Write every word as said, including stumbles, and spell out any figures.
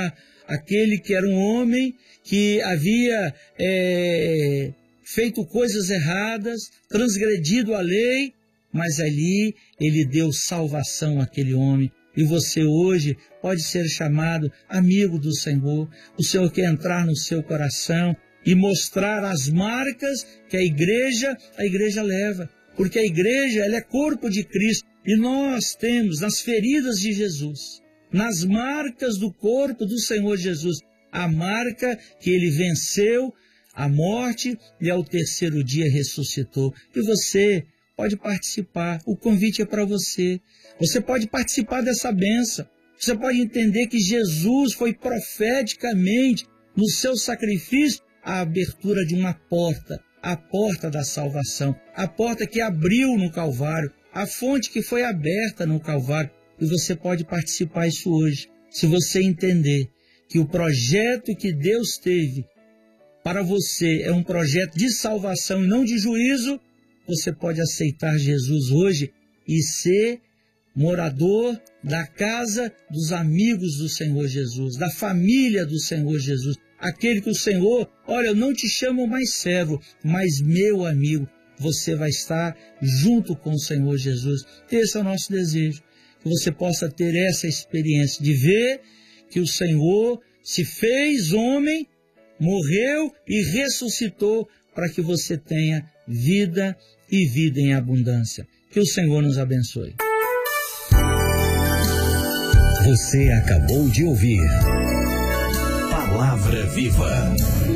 perdoar aquele que era um homem que havia é, feito coisas erradas, transgredido a lei, mas ali ele deu salvação àquele homem. E você hoje pode ser chamado amigo do Senhor. O Senhor quer entrar no seu coração e mostrar as marcas que a igreja, a igreja leva. Porque a igreja, ela é corpo de Cristo. E nós temos nas feridas de Jesus, nas marcas do corpo do Senhor Jesus, a marca que ele venceu a morte e ao terceiro dia ressuscitou. E você pode participar. O convite é para você. Você pode participar dessa bênção. Você pode entender que Jesus foi profeticamente, no seu sacrifício, a abertura de uma porta, a porta da salvação, a porta que abriu no Calvário, a fonte que foi aberta no Calvário. E você pode participar disso hoje. Se você entender que o projeto que Deus teve para você é um projeto de salvação e não de juízo, você pode aceitar Jesus hoje e ser morador da casa dos amigos do Senhor Jesus, da família do Senhor Jesus, aquele que o Senhor, olha, eu não te chamo mais servo, mas meu amigo. Você vai estar junto com o Senhor Jesus. Esse é o nosso desejo, que você possa ter essa experiência de ver que o Senhor se fez homem, morreu e ressuscitou para que você tenha vida e vida em abundância. Que o Senhor nos abençoe. Você acabou de ouvir Palavra Viva.